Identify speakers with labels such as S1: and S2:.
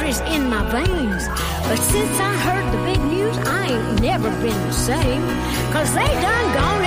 S1: is in my veins. But since I heard the big news, I ain't never been the same. 'Cause they done gone